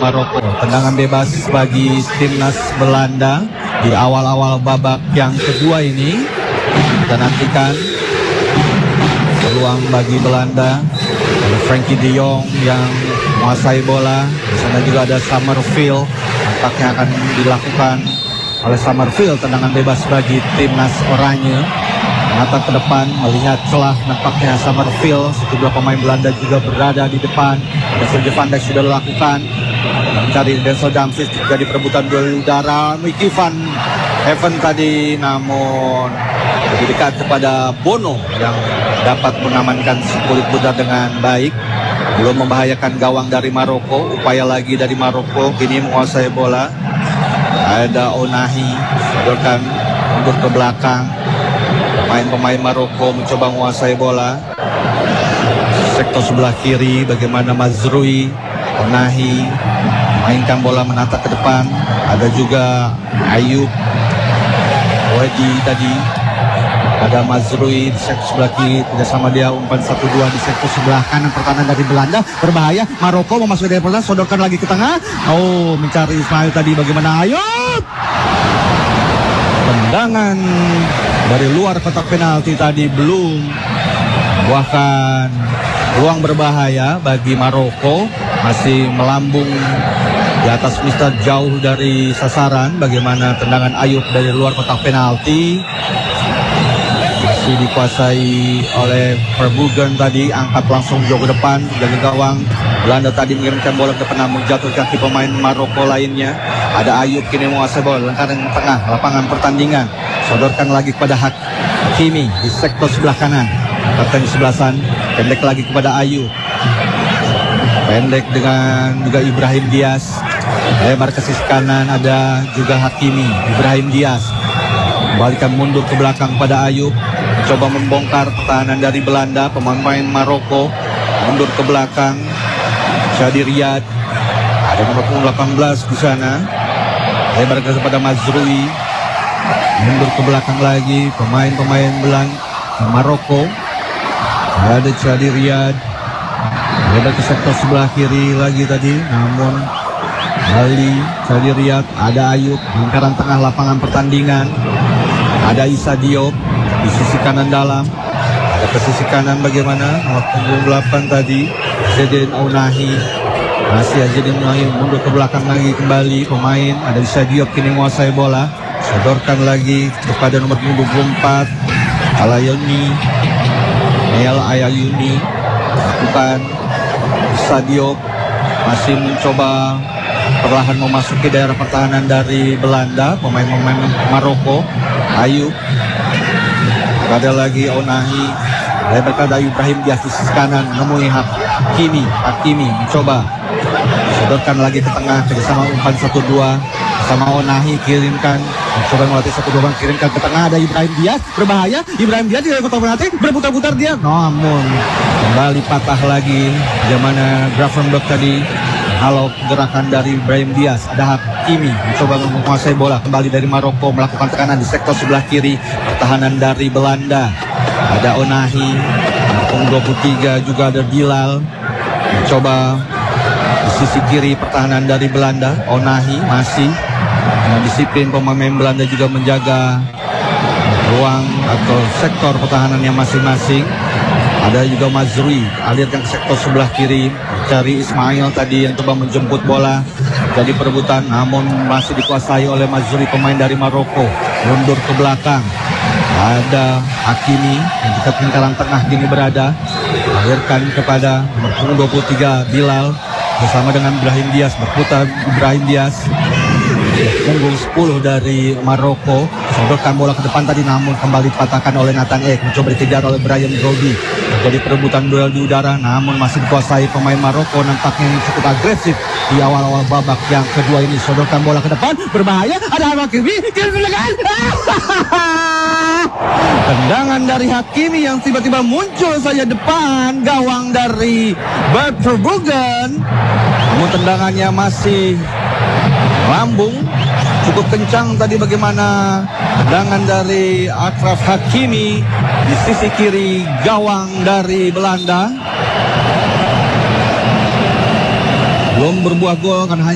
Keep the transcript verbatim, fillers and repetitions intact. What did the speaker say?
Maroko. Tendangan bebas bagi timnas Belanda di awal-awal babak yang kedua ini. Kita nantikan peluang bagi Belanda. Ada Frankie de Jong yang menguasai bola. Di sana juga ada Summerfield. Nampaknya akan dilakukan oleh Summerfield. Tendangan bebas bagi timnas Oranye. Mata ke depan, melihat celah, nampaknya Summerfield. Sejumlah pemain Belanda juga berada di depan. Virgil van Dijk sudah dilakukan. Mencari Denzel Dumfries juga di perebutan duel udara. Mickey van Heaven tadi, namun lebih dekat kepada Bono yang dapat mengamankan kulit Buddha dengan baik. Belum membahayakan gawang dari Maroko. Upaya lagi dari Maroko, kini menguasai bola. Ada Onahi, sodorkan mundur ke belakang. Pemain-pemain Maroko mencoba menguasai bola. Sektor sebelah kiri, bagaimana Mazrui, Onahi mainkan bola, menata ke depan. Ada juga Ayub Wedi tadi. Ada Mazrui di sektor sebelah kiri, tidak sama dia umpan satu dua di sektor sebelah kanan. Pertahanan dari Belanda berbahaya. Maroko memasuki dari pertahanan, sodorkan lagi ke tengah. Oh, mencari Ismail tadi, bagaimana Ayub? Tendangan dari luar kotak penalti tadi belum buahkan ruang berbahaya bagi Maroko. Masih melambung di atas mister jauh dari sasaran. Bagaimana tendangan Ayub dari luar kotak penalti, masih dikuasai oleh Verbruggen tadi. Angkat langsung jauh ke depan dari gawang. Belanda tadi mengirimkan bola ke depan, namun jatuh di kaki pemain Maroko lainnya. Ada Ayub kini menguasai bola lingkaran tengah lapangan pertandingan. Sodorkan lagi kepada Hakimi di sektor sebelah kanan. Kapten kesebelasan, pendek lagi kepada Ayub. Pendek dengan juga Ibrahim Diaz. Lebar ke sisi kanan, ada juga Hakimi. Ibrahim Diaz kembalikan mundur ke belakang pada Ayub. Coba membongkar pertahanan dari Belanda. Pemain Maroko mundur ke belakang. Shadi Riyad, ada nomor delapan belas di sana. Lebar kepada Mazrui. Mundur ke belakang lagi pemain-pemain Belanda Maroko. Ada Shadi Riyad. Lebar ke sektor sebelah kiri lagi tadi, namun Ali Shadi Riyad. Ada Ayub, lingkaran tengah lapangan pertandingan. Ada Issa Diop di sisi kanan dalam. Ada ke sisi kanan bagaimana nomor punggung delapan tadi, Zedin Ounahi. Masih Zedin Ounahi mundur ke belakang lagi kembali pemain. Ada Issa Diop kini menguasai bola. Sodorkan lagi kepada nomor punggung dua puluh empat, Alayuni. Neil Ayayuni lakukan. Issa Diop masih mencoba perlahan memasuki daerah pertahanan dari Belanda. Pemain-pemain Maroko. Ayub, ada lagi Onahi. Lebar kepada Ibrahim Diaz di sisi kanan, menemui Hakimi. Hakimi mencoba sodorkan lagi ke tengah, kerjasama umpan satu dua sama Onahi, kirimkan, mencoba melatih satu dua, kirimkan ke tengah. Ada Ibrahim Diaz, berbahaya. Ibrahim Diaz di kotak penalti, berputar-putar dia, namun kembali patah lagi. Bagaimana Gravenberch tadi halau gerakan dari Ibrahim Diaz. Ada Hakimi mencoba menguasai bola kembali dari Maroko, melakukan tekanan di sektor sebelah kiri pertahanan dari Belanda. Ada Onahi, punggung dua puluh tiga juga ada Bilal mencoba di sisi kiri pertahanan dari Belanda. Onahi masih nah, disiplin pemain Belanda juga menjaga ruang atau sektor pertahanannya masing-masing. Ada juga Mazrui, alirkan ke sektor sebelah kiri, cari Ismail tadi yang coba menjemput bola. Jadi perebutan, namun masih dikuasai oleh Mazrui, pemain dari Maroko. Mundur ke belakang. Ada Hakimi, yang dekat lingkaran tengah kini berada. Alirkan kepada nomor punggung dua puluh tiga, Bilal. Bersama dengan Ibrahim Diaz, berputar Ibrahim Diaz. Punggung sepuluh dari Maroko. Sodorkan bola ke depan tadi, namun kembali dipatahkan oleh Nathan Ake. Mencoba dikejar oleh Brian Brody. Jadi perebutan duel di udara, namun masih dikuasai pemain Maroko. Nampaknya ini cukup agresif di awal-awal babak yang kedua ini. Sodorkan bola ke depan, berbahaya. Ada Hakimi, tendangan dari Hakimi yang tiba-tiba muncul saja depan gawang dari Bert Verbruggen. Namun tendangannya masih lambung, cukup kencang tadi. Bagaimana tendangan dari Achraf Hakimi di sisi kiri gawang dari Belanda. Belum berbuah gol kan, hanya